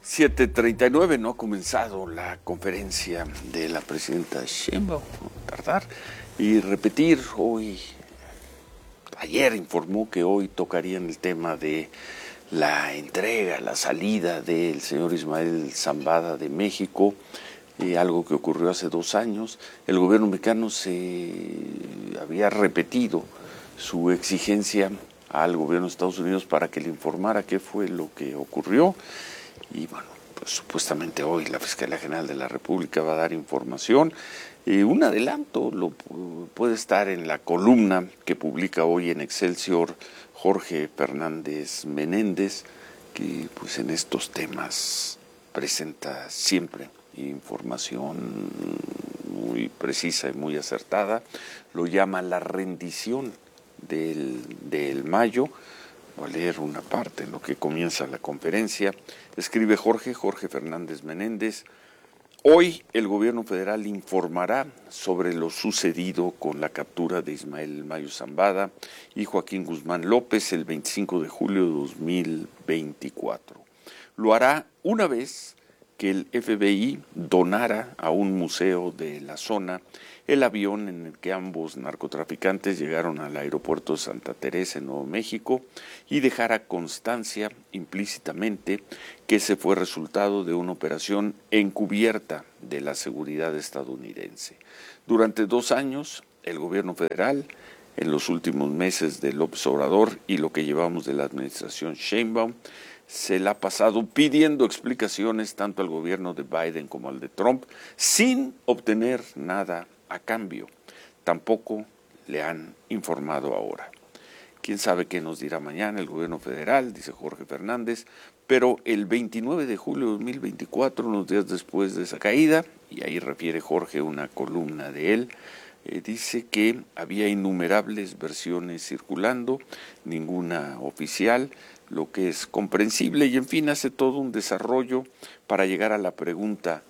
7:39, no ha comenzado la conferencia de la presidenta Sheinbaum, no tardar, y repetir ayer informó que hoy tocarían el tema de la entrega, la salida del señor Ismael Zambada de México, algo que ocurrió hace 2 años. El gobierno mexicano se había repetido su exigencia al gobierno de Estados Unidos para que le informara qué fue lo que ocurrió. Y bueno, pues supuestamente hoy la Fiscalía General de la República va a dar información. Un adelanto puede estar en la columna que publica hoy en Excelsior Jorge Fernández Menéndez, que pues en estos temas presenta siempre información muy precisa y muy acertada. Lo llama la rendición del Mayo. Voy a leer una parte en lo que comienza la conferencia. Escribe Jorge Fernández Menéndez: hoy el gobierno federal informará sobre lo sucedido con la captura de Ismael Mayo Zambada y Joaquín Guzmán López el 25 de julio de 2024. Lo hará una vez que el FBI donara a un museo de la zona el avión en el que ambos narcotraficantes llegaron al aeropuerto de Santa Teresa en Nuevo México y dejara constancia implícitamente que ese fue resultado de una operación encubierta de la seguridad estadounidense. Durante 2 años, el gobierno federal, en los últimos meses de López Obrador y lo que llevamos de la administración Sheinbaum, se la ha pasado pidiendo explicaciones tanto al gobierno de Biden como al de Trump, sin obtener nada a cambio. Tampoco le han informado ahora. Quién sabe qué nos dirá mañana el gobierno federal, dice Jorge Fernández, pero el 29 de julio de 2024, unos días después de esa caída, y ahí refiere Jorge una columna de él, dice que había innumerables versiones circulando, ninguna oficial, lo que es comprensible, y en fin hace todo un desarrollo para llegar a la pregunta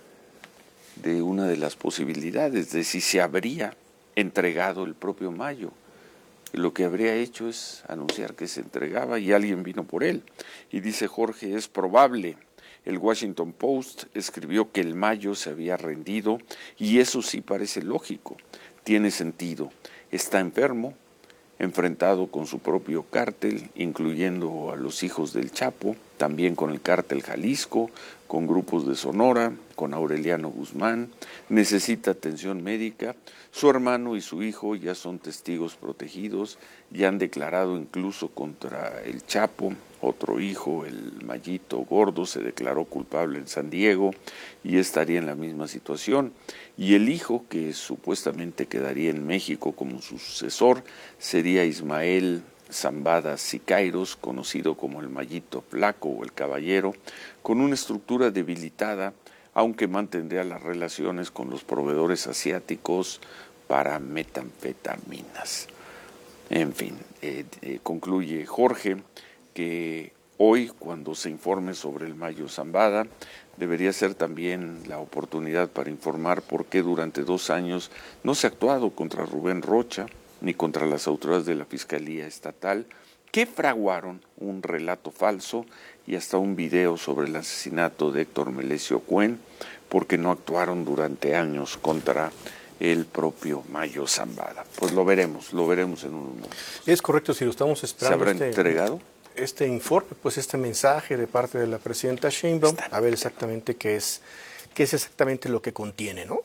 de una de las posibilidades de si se habría entregado el propio Mayo. Lo que habría hecho es anunciar que se entregaba y alguien vino por él. Y dice Jorge, es probable. El Washington Post escribió que el Mayo se había rendido y eso sí parece lógico, tiene sentido. Está enfermo, enfrentado con su propio cártel, incluyendo a los hijos del Chapo, también con el cártel Jalisco, con grupos de Sonora, con Aureliano Guzmán, necesita atención médica, su hermano y su hijo ya son testigos protegidos, ya han declarado incluso contra el Chapo, otro hijo, el Mayito Gordo, se declaró culpable en San Diego y estaría en la misma situación, y el hijo, que supuestamente quedaría en México como sucesor, sería Ismael Zambada Siqueiros, conocido como el Mayito Flaco o el Caballero, con una estructura debilitada, aunque mantendría las relaciones con los proveedores asiáticos para metanfetaminas. En fin, concluye Jorge que hoy, cuando se informe sobre el Mayo Zambada, debería ser también la oportunidad para informar por qué durante 2 años no se ha actuado contra Rubén Rocha ni contra las autoridades de la Fiscalía Estatal, que fraguaron un relato falso y hasta un video sobre el asesinato de Héctor Melesio Cuen, porque no actuaron durante años contra el propio Mayo Zambada. Pues lo veremos en un momento. Es correcto, si lo estamos esperando. ¿Se habrá entregado este informe, pues este mensaje de parte de la presidenta Sheinbaum, a ver exactamente qué es exactamente lo que contiene, ¿no?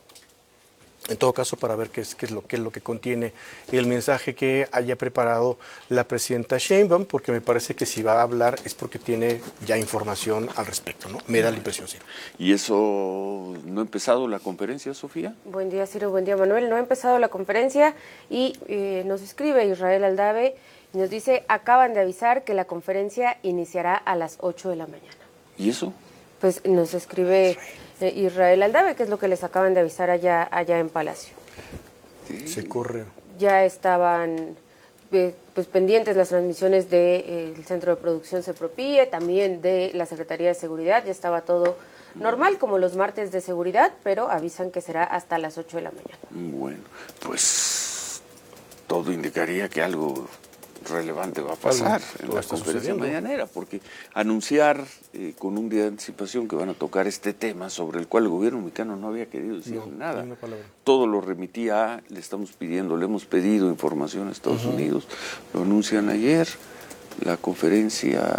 En todo caso, para ver qué es lo que contiene el mensaje que haya preparado la presidenta Sheinbaum, porque me parece que si va a hablar es porque tiene ya información al respecto, ¿no? Me da la impresión, sí. ¿Y eso no ha empezado la conferencia, Sofía? Buen día, Ciro, buen día, Manuel. No ha empezado la conferencia y nos escribe Israel Aldave y nos dice, acaban de avisar que la conferencia iniciará a las 8 de la mañana. ¿Y eso? Pues nos escribe Israel Aldave, que es lo que les acaban de avisar allá en Palacio. Sí. Se corre. Ya estaban pues pendientes las transmisiones del Centro de Producción Sepropie, también de la Secretaría de Seguridad, ya estaba todo normal, como los martes de seguridad, pero avisan que será hasta las 8 de la mañana. Bueno, pues todo indicaría que algo relevante va a pasar en la conferencia mañanera, porque anunciar con un día de anticipación que van a tocar este tema sobre el cual el gobierno mexicano no había querido decir nada. Todo lo remitía le hemos pedido información a Estados Unidos, lo anuncian ayer, la conferencia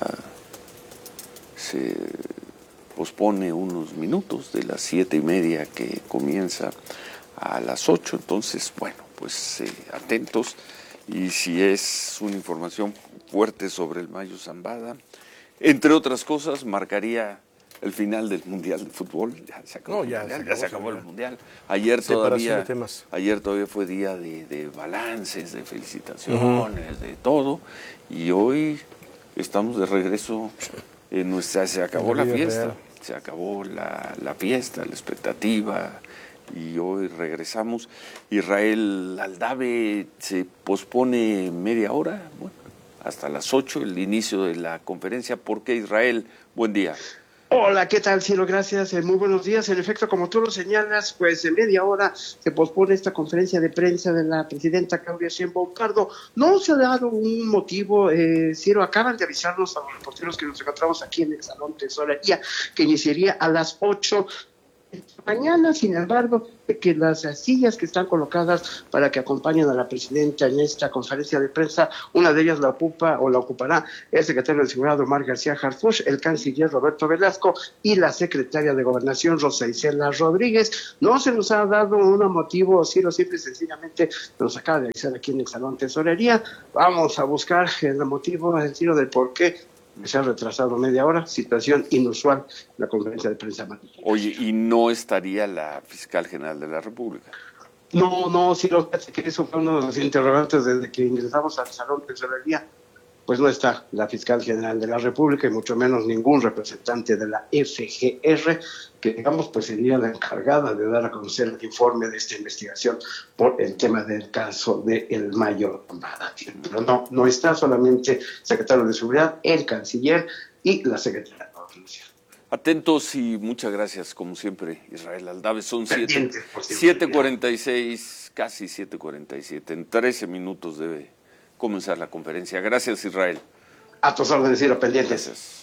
se pospone unos minutos de las 7:30 que comienza a las 8, entonces, bueno, pues atentos. Y si es una información fuerte sobre el Mayo Zambada, entre otras cosas, marcaría el final del Mundial de Fútbol. Ya se acabó el Mundial. Ayer todavía fue día de balances, de felicitaciones, de todo. Y hoy estamos de regreso en se acabó la fiesta. Se acabó la fiesta, la expectativa. Y hoy regresamos. Israel Aldave se pospone media hora, bueno, hasta las 8, el inicio de la conferencia. ¿Por qué, Israel? Buen día. Hola, ¿qué tal, Ciro? Gracias, muy buenos días. En efecto, como tú lo señalas, pues en media hora se pospone esta conferencia de prensa de la presidenta Claudia Sheinbaum Pardo. No se ha dado un motivo, Ciro, acaban de avisarnos a los reporteros que nos encontramos aquí en el Salón Tesorería que iniciaría a las 8 mañana. Sin embargo, que las sillas que están colocadas para que acompañen a la presidenta en esta conferencia de prensa, una de ellas la ocupará el secretario de Seguridad Omar García Harfuch, el canciller Roberto Velasco y la secretaria de Gobernación Rosa Isela Rodríguez. No se nos ha dado un motivo, Ciro, simple y sencillamente nos acaba de avisar aquí en el Salón Tesorería. Vamos a buscar el motivo, el Ciro, del por qué se ha retrasado media hora, situación inusual en la conferencia de prensa mañana. Oye, ¿y no estaría la fiscal general de la República? No, Ciro, que eso fue uno de los interrogantes desde que ingresamos al Salón de Tesorería. Pues no está la fiscal general de la República y mucho menos ningún representante de la FGR, que digamos pues sería la encargada de dar a conocer el informe de esta investigación por el tema del caso de el Mayo Zambada. Pero no está, solamente el secretario de Seguridad, el canciller y la secretaria de Gobernación. Atentos y muchas gracias, como siempre, Israel Aldave. Son 7:46, casi 7:47. En 13 minutos debe comenzar la conferencia. Gracias, Israel. A tus órdenes, Ciro, pendientes. Gracias.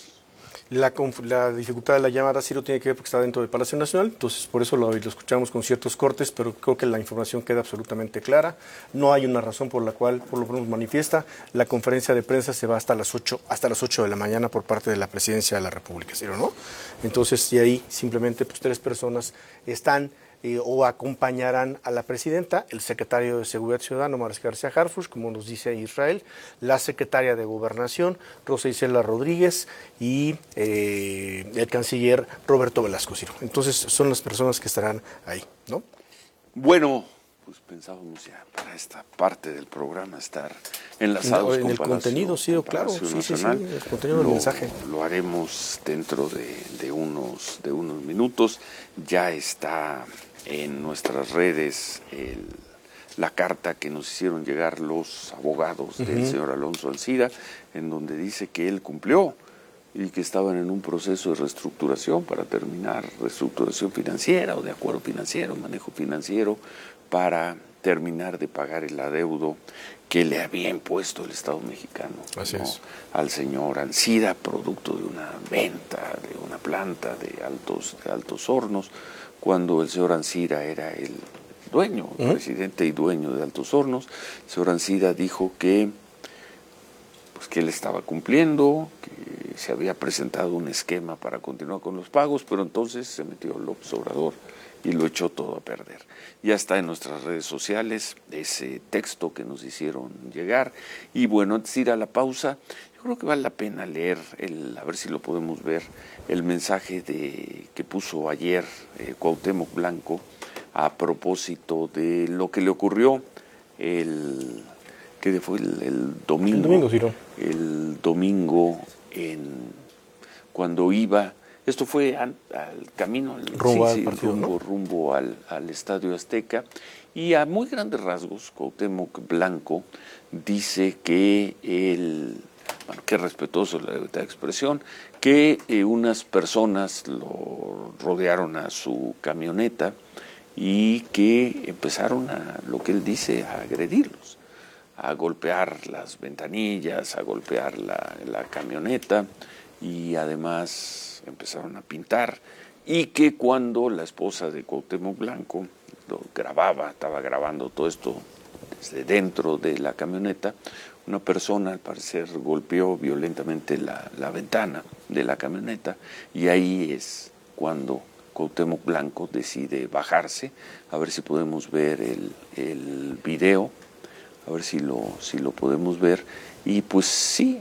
La dificultad de la llamada, Ciro, tiene que ver porque está dentro del Palacio Nacional, entonces por eso lo escuchamos con ciertos cortes, pero creo que la información queda absolutamente clara. No hay una razón por la cual, por lo menos manifiesta, la conferencia de prensa se va hasta las 8 de la mañana por parte de la Presidencia de la República, Ciro, ¿no? Entonces, y ahí simplemente pues 3 personas están o acompañarán a la presidenta, el secretario de Seguridad Ciudadana, Omar García Harfuch, como nos dice Israel, la secretaria de Gobernación, Rosa Isela Rodríguez, y el canciller Roberto Velasco, Ciro. Entonces son las personas que estarán ahí, ¿no? Bueno, pues pensábamos ya para esta parte del programa estar enlazados en con el contenido, sí, claro, sí, el contenido del mensaje. Lo haremos dentro de unos minutos. Ya está en nuestras redes la carta que nos hicieron llegar los abogados del señor Alonso Ancira, en donde dice que él cumplió y que estaban en un proceso de reestructuración para terminar, reestructuración financiera o de acuerdo financiero, manejo financiero, para terminar de pagar el adeudo que le había impuesto el Estado mexicano, ¿no?, al señor Ancira, producto de una venta de una planta de Altos Hornos, cuando el señor Ancira era el dueño, presidente y dueño de Altos Hornos. El señor Ancira dijo que él estaba cumpliendo, que se había presentado un esquema para continuar con los pagos, pero entonces se metió López Obrador y lo echó todo a perder. Ya está en nuestras redes sociales ese texto que nos hicieron llegar. Y bueno, antes de ir a la pausa, yo creo que vale la pena leer, a ver si lo podemos ver, el mensaje que puso ayer Cuauhtémoc Blanco a propósito de lo que le ocurrió el domingo. El domingo, cuando iba. Esto fue al camino, rumbo al Estadio Azteca, y a muy grandes rasgos, Cuauhtémoc Blanco dice que que respetuoso la libertad de expresión, que unas personas lo rodearon a su camioneta y que empezaron lo que él dice, a a golpear las ventanillas, a golpear la camioneta, y además empezaron a pintar, y que cuando la esposa de Cuauhtémoc Blanco lo grababa, estaba grabando todo esto desde dentro de la camioneta, una persona al parecer golpeó violentamente la ventana de la camioneta, y ahí es cuando Cuauhtémoc Blanco decide bajarse. A ver si podemos ver el video, a ver si lo podemos ver. Y pues sí,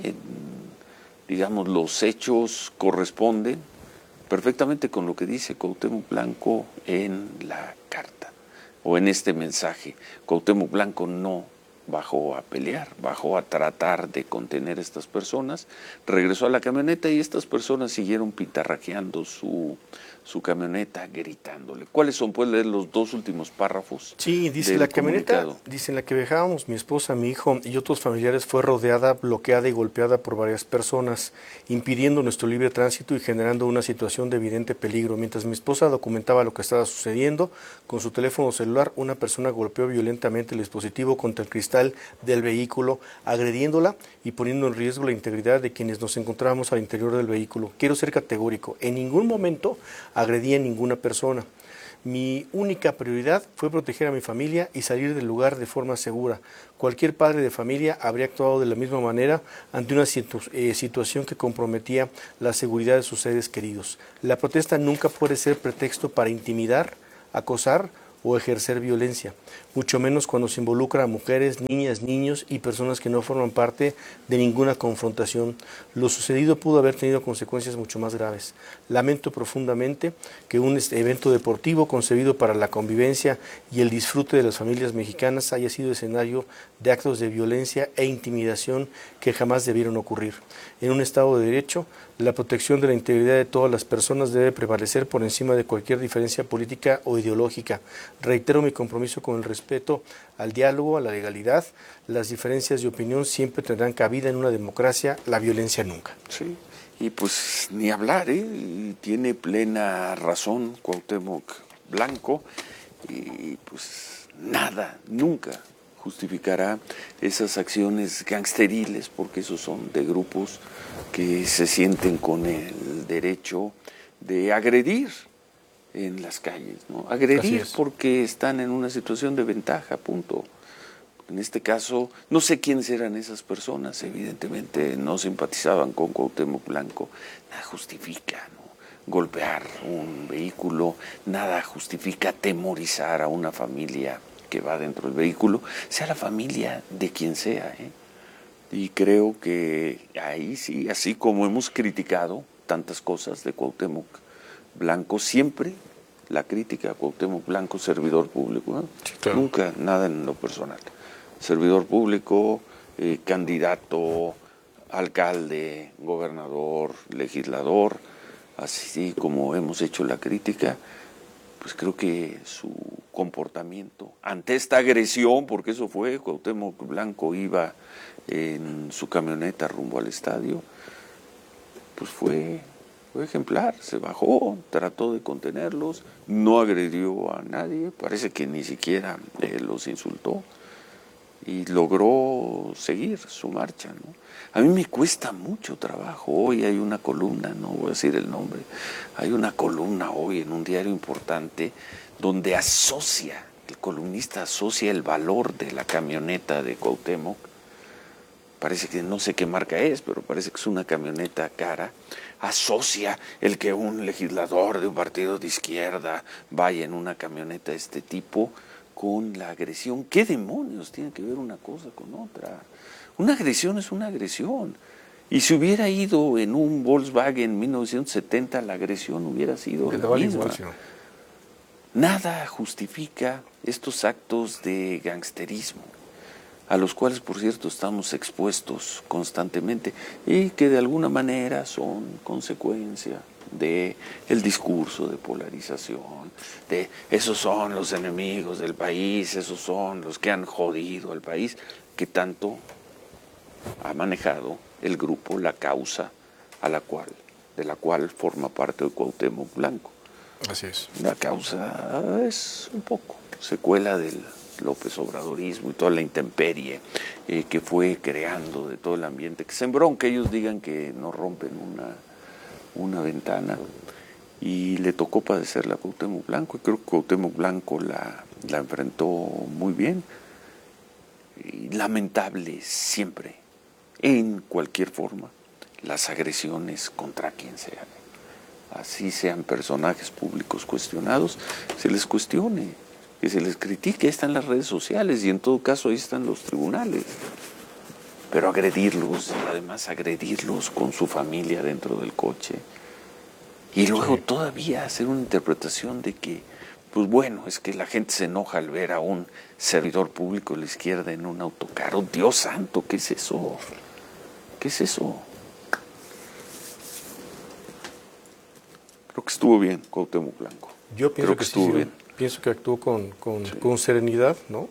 digamos, los hechos corresponden perfectamente con lo que dice Cuauhtémoc Blanco en la carta o en este mensaje. Cuauhtémoc Blanco no bajó a pelear, bajó a tratar de contener a estas personas, regresó a la camioneta y estas personas siguieron pitarrajeando su camioneta, gritándole. ¿Cuáles son? ¿Puedes leer los dos últimos párrafos? Sí, dice la camioneta, dice, en la que viajábamos mi esposa, mi hijo y otros familiares fue rodeada, bloqueada y golpeada por varias personas, impidiendo nuestro libre tránsito y generando una situación de evidente peligro. Mientras mi esposa documentaba lo que estaba sucediendo, con su teléfono celular, una persona golpeó violentamente el dispositivo contra el cristal del vehículo, agrediéndola y poniendo en riesgo la integridad de quienes nos encontrábamos al interior del vehículo. Quiero ser categórico, en ningún momento agredí a ninguna persona. Mi única prioridad fue proteger a mi familia y salir del lugar de forma segura. Cualquier padre de familia habría actuado de la misma manera ante una situación que comprometía la seguridad de sus seres queridos. La protesta nunca puede ser pretexto para intimidar, acosar o ejercer violencia, mucho menos cuando se involucra a mujeres, niñas, niños y personas que no forman parte de ninguna confrontación. Lo sucedido pudo haber tenido consecuencias mucho más graves. Lamento profundamente que un evento deportivo concebido para la convivencia y el disfrute de las familias mexicanas haya sido escenario de actos de violencia e intimidación que jamás debieron ocurrir. En un Estado de Derecho, la protección de la integridad de todas las personas debe prevalecer por encima de cualquier diferencia política o ideológica. Reitero mi compromiso con el respeto al diálogo, a la legalidad. Las diferencias de opinión siempre tendrán cabida en una democracia, la violencia nunca. Sí, y pues ni hablar, y tiene plena razón Cuauhtémoc Blanco, y pues nada, nunca justificará esas acciones gangsteriles, porque esos son de grupos que se sienten con el derecho de agredir en las calles, ¿no? Agredir porque están en una situación de ventaja, punto. En este caso, no sé quiénes eran esas personas, evidentemente no simpatizaban con Cuauhtémoc Blanco. Nada justifica, ¿no?, golpear un vehículo, nada justifica atemorizar a una familia que va dentro del vehículo, sea la familia de quien sea, ¿eh? Y creo que ahí sí, así como hemos criticado tantas cosas de Cuauhtémoc Blanco, siempre la crítica a Cuauhtémoc Blanco, servidor público, ¿no? Sí, claro. Nunca nada en lo personal. Servidor público, candidato, alcalde, gobernador, legislador, así como hemos hecho la crítica, pues creo que su comportamiento ante esta agresión, porque eso fue, Cuauhtémoc Blanco iba en su camioneta rumbo al estadio, pues fue ejemplar, se bajó, trató de contenerlos, no agredió a nadie, parece que ni siquiera los insultó y logró seguir su marcha, ¿no? A mí me cuesta mucho trabajo. Hoy hay una columna, no voy a decir el nombre, hay una columna hoy en un diario importante donde el columnista asocia el valor de la camioneta de Cuauhtémoc. Parece que no sé qué marca es, pero parece que es una camioneta cara. Asocia el que un legislador de un partido de izquierda vaya en una camioneta de este tipo con la agresión. ¿Qué demonios tiene que ver una cosa con otra? Una agresión es una agresión. Y si hubiera ido en un Volkswagen 1970, la agresión hubiera sido la misma. Nada justifica estos actos de gangsterismo, a los cuales, por cierto, estamos expuestos constantemente y que de alguna manera son consecuencia de el discurso de polarización, de esos son los enemigos del país, esos son los que han jodido al país, que tanto ha manejado el grupo, la causa de la cual forma parte de Cuauhtémoc Blanco. Así es. La causa es un poco secuela del López Obradorismo y toda la intemperie que fue creando de todo el ambiente, que sembró, aunque ellos digan que no rompen una ventana, y le tocó padecerla a Cuauhtémoc Blanco, y creo que Cuauhtémoc Blanco la enfrentó muy bien. Y lamentable siempre, en cualquier forma, las agresiones contra quien sea. Así sean personajes públicos cuestionados, se les cuestione, que se les critique. Ahí están las redes sociales y en todo caso ahí están los tribunales. Pero agredirlos, y además agredirlos con su familia dentro del coche, y luego todavía hacer una interpretación de que, pues bueno, es que la gente se enoja al ver a un servidor público de la izquierda en un autocar. ¡Oh, Dios santo! ¿Qué es eso? ¿Qué es eso? Creo que estuvo bien Cuauhtémoc Blanco. Yo pienso que estuvo bien. Pienso que actuó con serenidad, ¿no?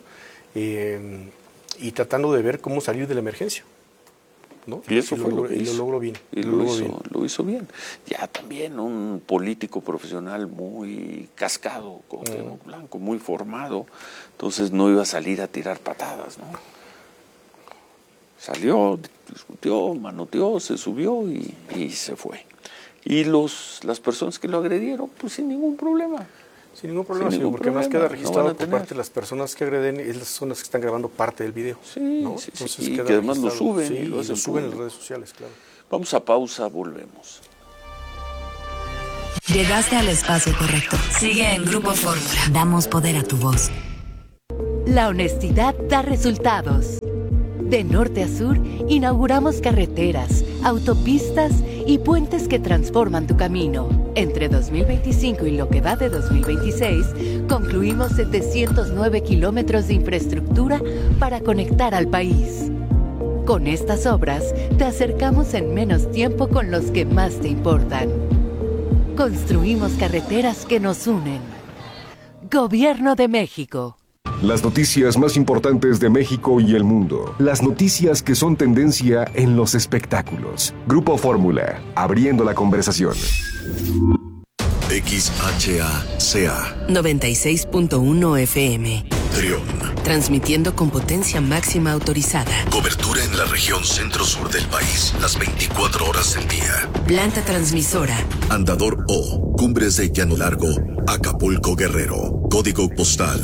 Y tratando de ver cómo salir de la emergencia, ¿no? Y eso fue lo que hizo. Y lo logró bien. Y lo hizo bien. Ya también un político profesional muy cascado, Cuauhtémoc Blanco, muy formado. Entonces no iba a salir a tirar patadas, ¿no? Salió, discutió, manoteó, se subió y se fue. Y las personas que lo agredieron, pues sin ningún problema. Sin ningún problema, porque más queda registrado por parte de las personas que agreden, es las personas que están grabando parte del video. Sí, ¿no? sí, entonces sí, y que además lo suben. Sí, y lo suben en las redes sociales, claro. Vamos a pausa, volvemos. Llegaste al espacio correcto. Sigue en Grupo Fórmula. Damos poder a tu voz. La honestidad da resultados. De norte a sur, inauguramos carreteras, autopistas y puentes que transforman tu camino. Entre 2025 y lo que va de 2026, concluimos 709 kilómetros de infraestructura para conectar al país. Con estas obras, te acercamos en menos tiempo con los que más te importan. Construimos carreteras que nos unen. Gobierno de México. Las noticias más importantes de México y el mundo. Las noticias que son tendencia en los espectáculos. Grupo Fórmula, abriendo la conversación. XHACA 96.1 FM. Trión. Transmitiendo con potencia máxima autorizada. Cobertura en la región centro-sur del país, las 24 horas del día. Planta transmisora. Andador O, Cumbres de Llano Largo, Acapulco, Guerrero. Código postal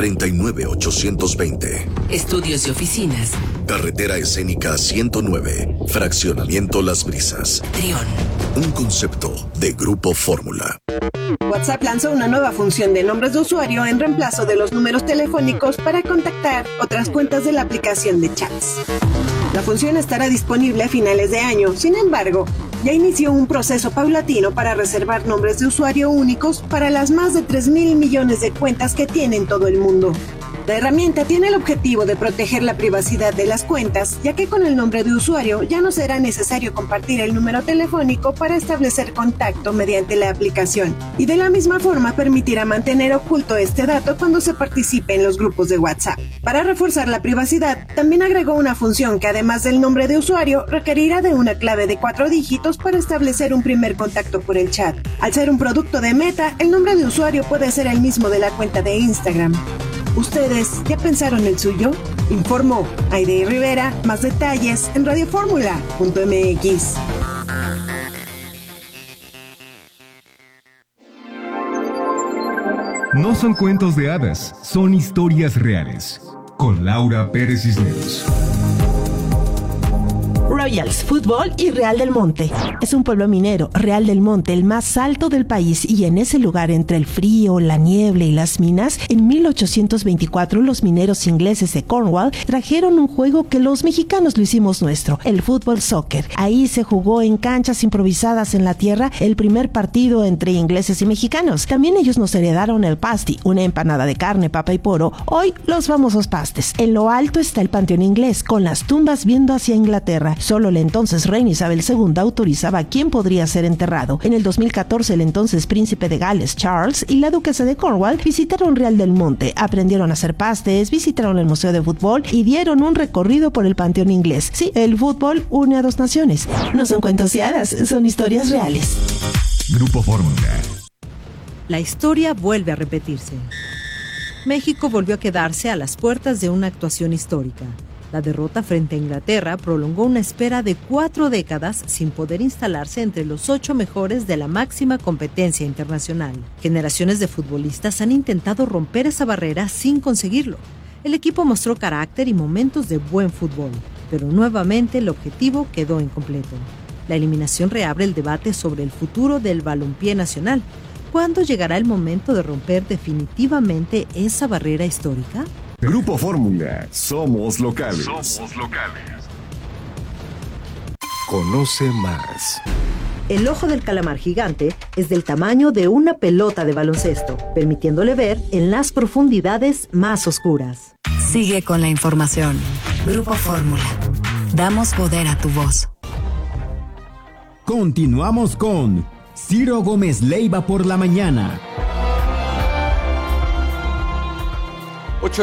39820. Estudios y oficinas. Carretera Escénica 109, Fraccionamiento Las Brisas. Trión. Un concepto de Grupo Fórmula. WhatsApp lanzó una nueva función de nombres de usuario en reemplazo de los números telefónicos para contactar otras cuentas de la aplicación de chats. La función estará disponible a finales de año, sin embargo, ya inició un proceso paulatino para reservar nombres de usuario únicos para las más de 3.000 millones de cuentas que tiene en todo el mundo. La herramienta tiene el objetivo de proteger la privacidad de las cuentas, ya que con el nombre de usuario ya no será necesario compartir el número telefónico para establecer contacto mediante la aplicación, y de la misma forma permitirá mantener oculto este dato cuando se participe en los grupos de WhatsApp. Para reforzar la privacidad, también agregó una función que además del nombre de usuario, requerirá de una clave de 4 dígitos para establecer un primer contacto por el chat. Al ser un producto de Meta, el nombre de usuario puede ser el mismo de la cuenta de Instagram. ¿Ustedes ya pensaron el suyo? Informó Aide Rivera. Más detalles en radioformula.mx. No son cuentos de hadas, son historias reales. Con Laura Pérez Cisneros. Royals Fútbol y Real del Monte. Es un pueblo minero, Real del Monte, el más alto del país, y en ese lugar entre el frío, la niebla y las minas, en 1824 los mineros ingleses de Cornwall trajeron un juego que los mexicanos lo hicimos nuestro, el fútbol soccer. Ahí se jugó en canchas improvisadas en la tierra el primer partido entre ingleses y mexicanos. También ellos nos heredaron el pasty, una empanada de carne, papa y poro, hoy los famosos pastes. En lo alto está el panteón inglés, con las tumbas viendo hacia Inglaterra. Solo la entonces reina Isabel II autorizaba quién podría ser enterrado. En el 2014, el entonces príncipe de Gales, Charles, y la duquesa de Cornwall visitaron Real del Monte, aprendieron a hacer pastes, visitaron el museo de fútbol y dieron un recorrido por el panteón inglés. Sí, el fútbol une a dos naciones. No son cuentos de hadas, son historias reales. Grupo Fórmula. La historia vuelve a repetirse. México volvió a quedarse a las puertas de una actuación histórica. La derrota frente a Inglaterra prolongó una espera de 4 décadas sin poder instalarse entre los 8 mejores de la máxima competencia internacional. Generaciones de futbolistas han intentado romper esa barrera sin conseguirlo. El equipo mostró carácter y momentos de buen fútbol, pero nuevamente el objetivo quedó incompleto. La eliminación reabre el debate sobre el futuro del balompié nacional. ¿Cuándo llegará el momento de romper definitivamente esa barrera histórica? Grupo Fórmula, somos locales. Conoce más. El ojo del calamar gigante es del tamaño de una pelota de baloncesto, permitiéndole ver en las profundidades más oscuras. Sigue con la información. Grupo Fórmula. Damos poder a tu voz. Continuamos con Ciro Gómez Leiva por la mañana. 8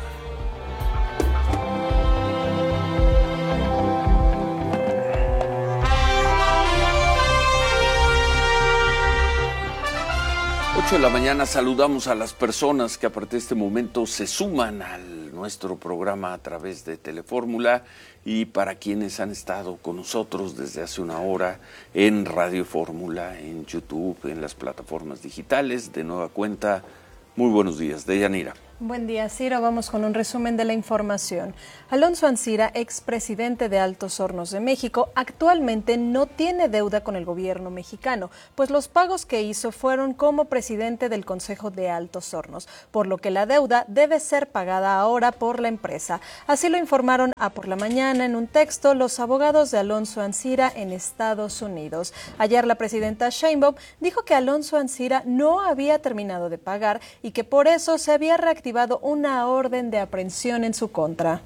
de la mañana saludamos a las personas que a partir de este momento se suman a nuestro programa a través de Telefórmula y para quienes han estado con nosotros desde hace una hora en Radio Fórmula, en YouTube, en las plataformas digitales. De nueva cuenta, muy buenos días. Deyanira. Buen día, Ciro. Vamos con un resumen de la información. Alonso Ancira, expresidente de Altos Hornos de México, actualmente no tiene deuda con el gobierno mexicano, pues los pagos que hizo fueron como presidente del Consejo de Altos Hornos, por lo que la deuda debe ser pagada ahora por la empresa. Así lo informaron a Por la Mañana en un texto los abogados de Alonso Ancira en Estados Unidos. Ayer la presidenta Sheinbaum dijo que Alonso Ancira no había terminado de pagar y que por eso se había reactivado una orden de aprehensión en su contra.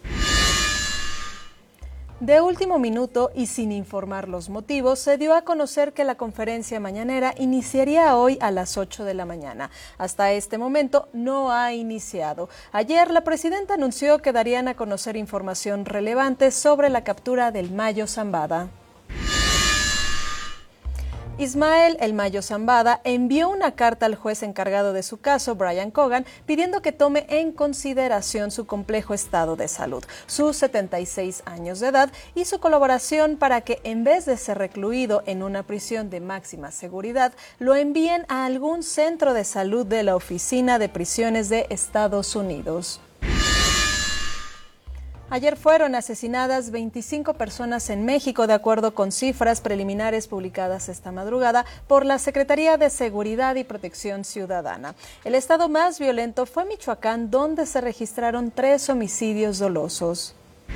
De último minuto y sin informar los motivos, se dio a conocer que la conferencia mañanera iniciaría hoy a las 8 de la mañana. Hasta este momento no ha iniciado. Ayer la presidenta anunció que darían a conocer información relevante sobre la captura del Mayo Zambada. Ismael El Mayo Zambada envió una carta al juez encargado de su caso, Brian Cogan, pidiendo que tome en consideración su complejo estado de salud, sus 76 años de edad y su colaboración para que, en vez de ser recluido en una prisión de máxima seguridad, lo envíen a algún centro de salud de la Oficina de Prisiones de Estados Unidos. Ayer fueron asesinadas 25 personas en México, de acuerdo con cifras preliminares publicadas esta madrugada por la Secretaría de Seguridad y Protección Ciudadana. El estado más violento fue Michoacán, donde se registraron 3 homicidios dolosos.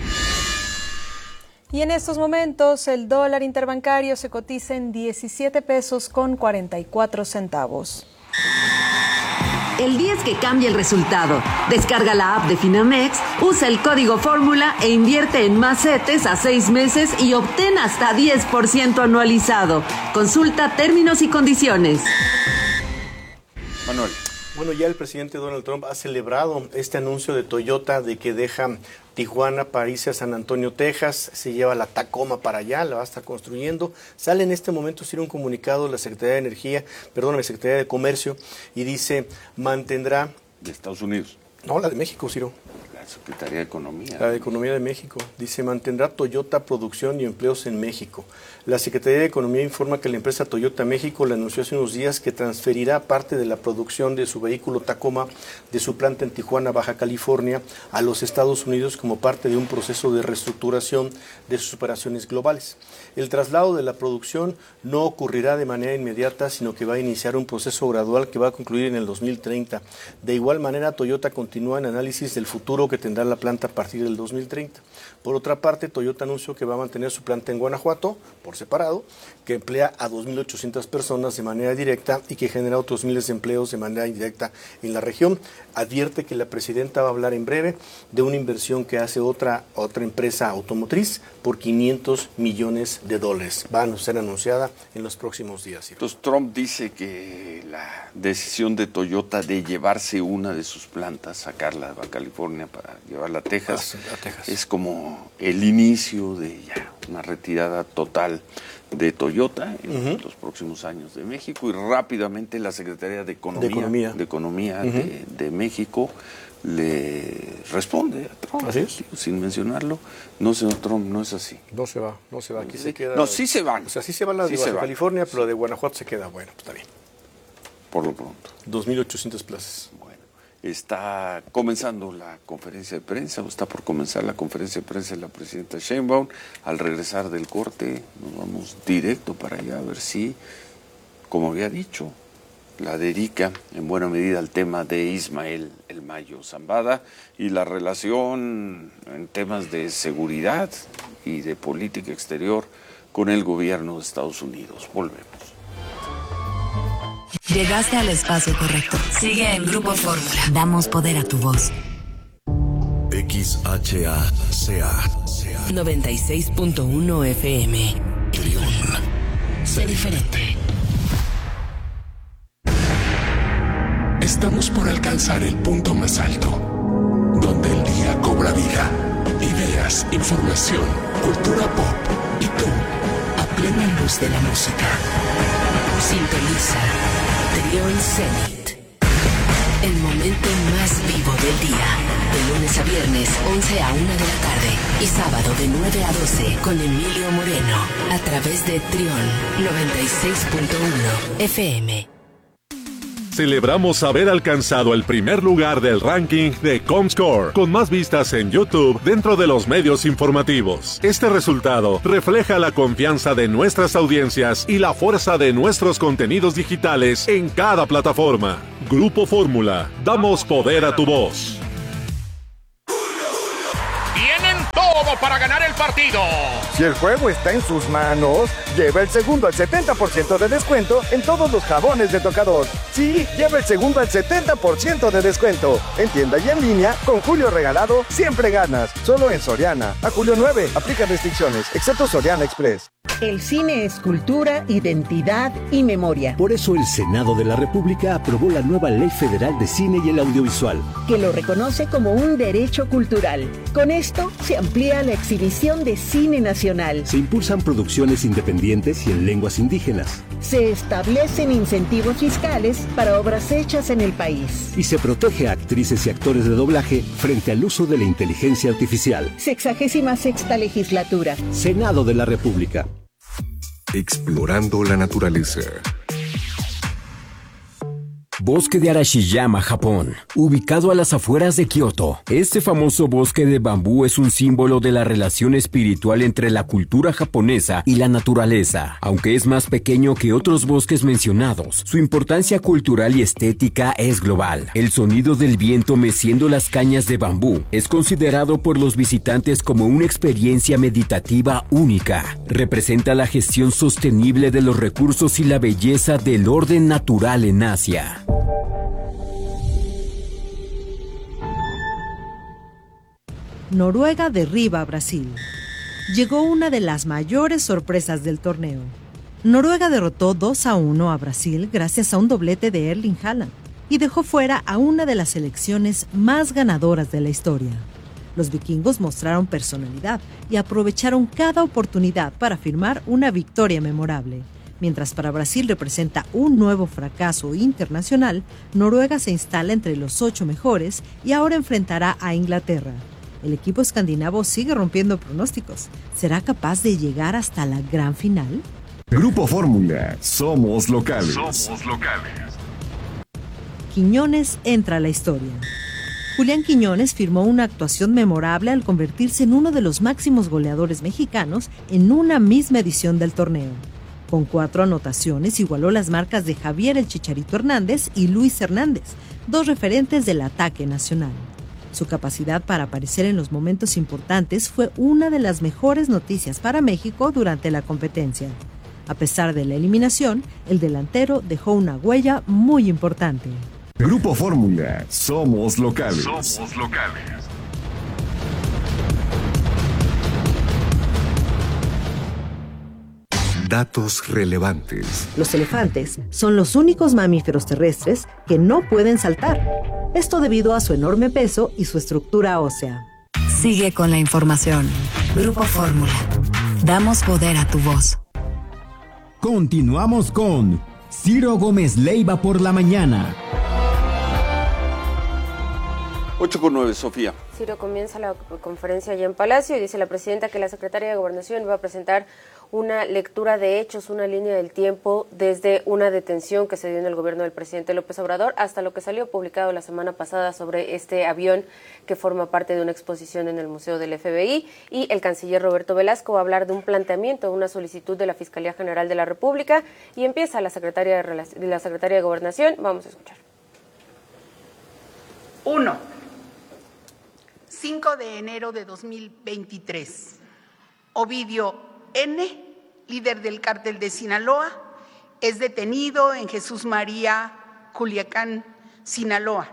Y en estos momentos el dólar interbancario se cotiza en 17 pesos con 44 centavos. El día es que cambia el resultado. Descarga la app de Finamex, usa el código Fórmula e invierte en más CETES a 6 meses y obtén hasta 10% anualizado. Consulta términos y condiciones. Manuel. Bueno, ya el presidente Donald Trump ha celebrado este anuncio de Toyota de que deja Tijuana para irse a San Antonio, Texas, se lleva la Tacoma para allá, la va a estar construyendo. Sale en este momento un comunicado de la Secretaría de Comercio y dice, mantendrá... ¿De Estados Unidos? No, la de México, Ciro. La Secretaría de Economía. La de Economía de México. Dice, mantendrá Toyota producción y empleos en México. La Secretaría de Economía informa que la empresa Toyota México le anunció hace unos días que transferirá parte de la producción de su vehículo Tacoma de su planta en Tijuana, Baja California, a los Estados Unidos como parte de un proceso de reestructuración de sus operaciones globales. El traslado de la producción no ocurrirá de manera inmediata, sino que va a iniciar un proceso gradual que va a concluir en el 2030. De igual manera, Toyota continúa en análisis del futuro que tendrá la planta a partir del 2030. Por otra parte, Toyota anunció que va a mantener su planta en Guanajuato, por separado, que emplea a 2.800 personas de manera directa y que genera otros miles de empleos de manera indirecta en la región. Advierte que la presidenta va a hablar en breve de una inversión que hace otra empresa automotriz por $500 millones. Va a ser anunciada en los próximos días. Entonces Trump dice que la decisión de Toyota de llevarse una de sus plantas, sacarla de Baja California para llevarla a Texas, es como el inicio de ya una retirada total de Toyota en los próximos años de México, y rápidamente la Secretaría de Economía de México le responde a Trump, sin mencionarlo. No, señor Trump, no es así. No se va, aquí se queda. No, sí se van. O sea, sí se van las de Baja California, pero la de Guanajuato se queda, bueno, pues está bien. Por lo pronto. 2.800 plazas. Bueno, está comenzando la conferencia de prensa, o está por comenzar la conferencia de prensa de la presidenta Sheinbaum. Al regresar del corte, nos vamos directo para allá a ver si, como había dicho, la dedica en buena medida al tema de Ismael El Mayo Zambada y la relación en temas de seguridad y de política exterior con el gobierno de Estados Unidos. Volvemos. Llegaste al espacio correcto. Sigue en Grupo Fórmula. Damos poder a tu voz. XHACA 96.1 FM. Trión. Sé diferente. Estamos por alcanzar el punto más alto, donde el día cobra vida. Ideas, información, cultura pop y tú, a plena luz de la música. Sintoniza Trión Zenit. El momento más vivo del día. De lunes a viernes, 11 a 1 de la tarde. Y sábado de 9 a 12 con Emilio Moreno. A través de Trión 96.1 FM. Celebramos haber alcanzado el primer lugar del ranking de Comscore, con más vistas en YouTube dentro de los medios informativos. Este resultado refleja la confianza de nuestras audiencias y la fuerza de nuestros contenidos digitales en cada plataforma. Grupo Fórmula, damos poder a tu voz. Tienen todo para ganar el partido. Si el juego está en sus manos, lleva el segundo al 70% de descuento en todos los jabones de tocador. Sí, lleva el segundo al 70% de descuento. En tienda y en línea, con Julio Regalado, siempre ganas. Solo en Soriana. A julio 9, aplica restricciones, excepto Soriana Express. El cine es cultura, identidad y memoria. Por eso el Senado de la República aprobó la nueva Ley Federal de Cine y el Audiovisual, que lo reconoce como un derecho cultural. Con esto se amplía la exhibición de cine nacional. Se impulsan producciones independientes y en lenguas indígenas. Se establecen incentivos fiscales para obras hechas en el país. Y se protege a actrices y actores de doblaje frente al uso de la inteligencia artificial. 66ª legislatura. Senado de la República. Explorando la naturaleza. Bosque de Arashiyama, Japón, ubicado a las afueras de Kioto. Este famoso bosque de bambú es un símbolo de la relación espiritual entre la cultura japonesa y la naturaleza. Aunque es más pequeño que otros bosques mencionados, su importancia cultural y estética es global. El sonido del viento meciendo las cañas de bambú es considerado por los visitantes como una experiencia meditativa única. Representa la gestión sostenible de los recursos y la belleza del orden natural en Asia. Noruega derriba a Brasil. Llegó una de las mayores sorpresas del torneo. Noruega derrotó 2-1 a Brasil gracias a un doblete de Erling Haaland y dejó fuera a una de las selecciones más ganadoras de la historia. Los vikingos mostraron personalidad y aprovecharon cada oportunidad para firmar una victoria memorable. Mientras para Brasil representa un nuevo fracaso internacional, Noruega se instala entre los 8 mejores y ahora enfrentará a Inglaterra. El equipo escandinavo sigue rompiendo pronósticos. ¿Será capaz de llegar hasta la gran final? Grupo Fórmula, somos locales. Quiñones entra a la historia. Julián Quiñones firmó una actuación memorable al convertirse en uno de los máximos goleadores mexicanos en una misma edición del torneo. Con 4 anotaciones igualó las marcas de Javier el Chicharito Hernández y Luis Hernández, 2 referentes del ataque nacional. Su capacidad para aparecer en los momentos importantes fue una de las mejores noticias para México durante la competencia. A pesar de la eliminación, el delantero dejó una huella muy importante. Grupo Fórmula, somos locales. Datos relevantes. Los elefantes son los únicos mamíferos terrestres que no pueden saltar. Esto debido a su enorme peso y su estructura ósea. Sigue con la información. Grupo Fórmula. Damos poder a tu voz. Continuamos con Ciro Gómez Leiva por la mañana. 8:09, Sofía. Ciro comienza la conferencia allá en Palacio y dice la presidenta que la secretaria de Gobernación va a presentar una lectura de hechos, una línea del tiempo desde una detención que se dio en el gobierno del presidente López Obrador hasta lo que salió publicado la semana pasada sobre este avión que forma parte de una exposición en el Museo del FBI, y el canciller Roberto Velasco va a hablar de un planteamiento, una solicitud de la Fiscalía General de la República, y empieza la secretaria de Gobernación. Vamos a escuchar. 1. 5 de enero de 2023. Ovidio N., líder del cártel de Sinaloa, es detenido en Jesús María, Culiacán, Sinaloa.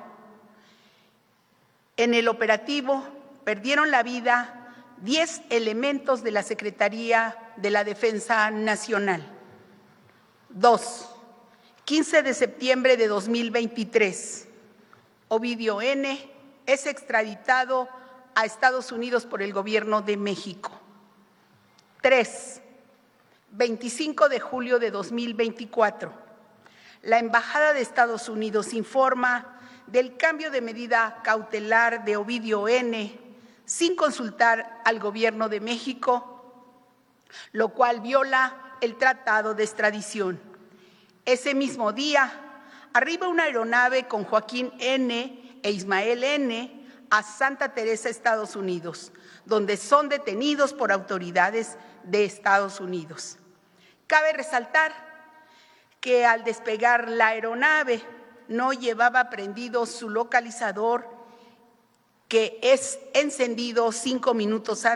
En el operativo perdieron la vida 10 elementos de la Secretaría de la Defensa Nacional. 2. 15 de septiembre de 2023. Ovidio N. es extraditado a Estados Unidos por el Gobierno de México. 3. 25 de julio de 2024. La Embajada de Estados Unidos informa del cambio de medida cautelar de Ovidio N. sin consultar al Gobierno de México, lo cual viola el Tratado de Extradición. Ese mismo día, arriba una aeronave con Joaquín N. e Ismael N. a Santa Teresa, Estados Unidos, donde son detenidos por autoridades de Estados Unidos. Cabe resaltar que al despegar la aeronave no llevaba prendido su localizador, que es encendido 5 minutos antes